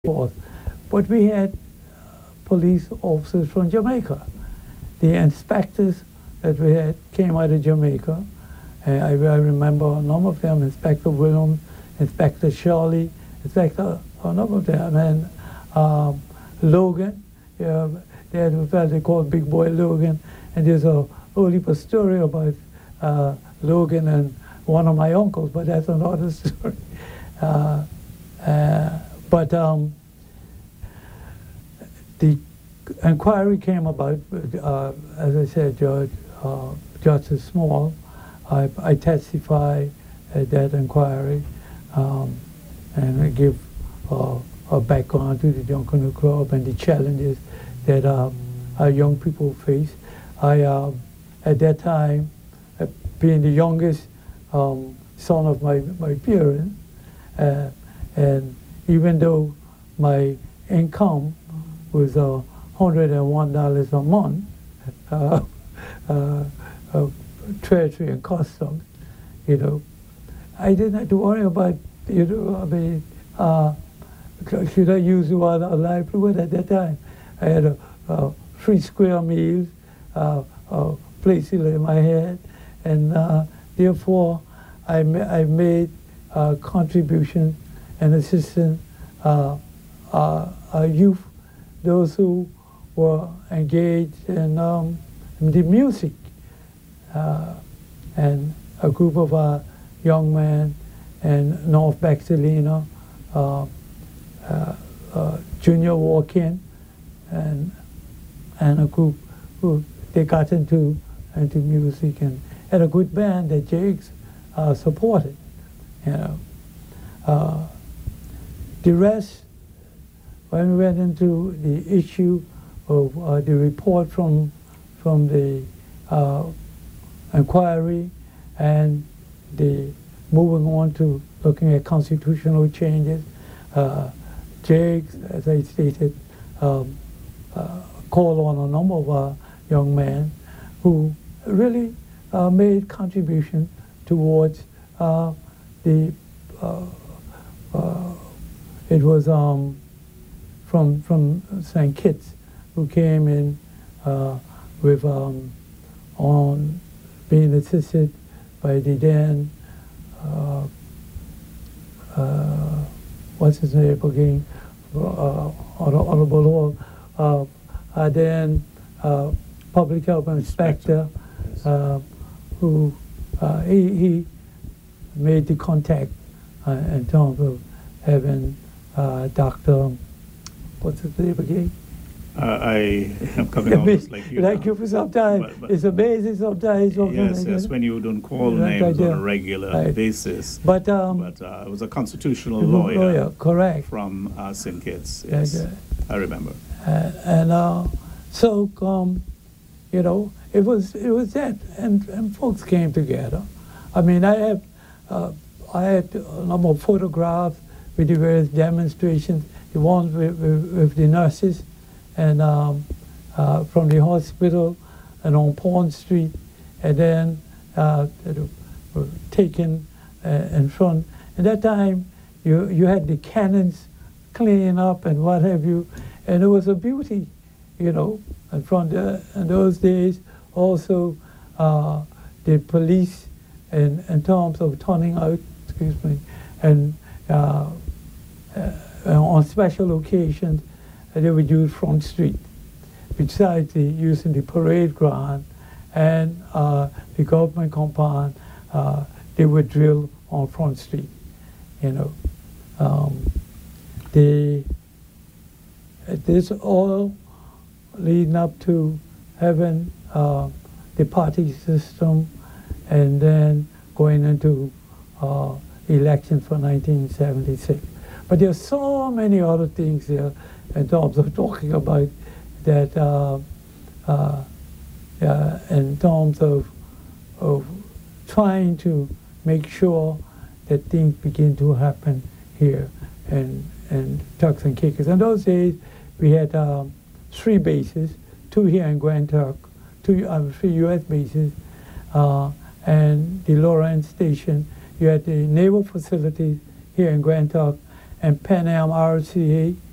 forth. But we had police officers from Jamaica. The inspectors that we had came out of Jamaica. I remember a number of them, Inspector Williams, Inspector Shirley, Inspector, a number of them, and Logan. They had a fellow they called Big Boy Logan, and there's a whole heap of story about Logan and one of my uncles, but that's another story. But the inquiry came about, as I said, Justice Small. I testify at that inquiry, and I give a background to the Junkanoo Club and the challenges that our young people face. At that time, being the youngest son of my parents, and even though my income was $101 a month, Treasury and Customs, I didn't have to worry about, should I use the word livelihood at that time? I had a free square meals, place in my head, and therefore I made contributions and assistance youth, those who were engaged in the music, and a group of young men in North Bexalina, Junior Walk-In, and a group who they got into music and had a good band that Jakes supported. The rest, when we went into the issue of the report from the inquiry and the moving on to looking at constitutional changes, Jakes, as I stated, called on a number of young men who really made contribution towards it was from St. Kitts who came in with on being assisted by the then what's his name again, Honorable Hall, then public health inspector, who he made the contact in terms of having Dr. What's his name again? I am coming out just like you. Like you for some time. But it's amazing sometimes. Yes, when you don't call names on a regular basis. But it was a constitutional lawyer, correct, from St. Kitts. Yes, I remember. So it was that, and folks came together. I mean, I had a number of photographs with the various demonstrations. The ones with the nurses, and from the hospital, and on Pond Street, and then were taken in front. At that time, you had the cannons cleaning up and what have you, and it was a beauty, in front. In those days, also the police, in terms of turning out, and on special occasions, they would use Front Street. Besides using the parade ground and the government compound, they would drill on Front Street. This all leading up to having the party system, and then going into elections for 1976. But there's so many other things there in terms of talking about that, in terms of trying to make sure that things begin to happen here in Turks and Caicos. In those days, we had 3 bases, 2 here in Grand Turk, 3 U.S. bases, and the Lawrence Station. You had the naval facilities here in Grand Turk, and Pan Am RCA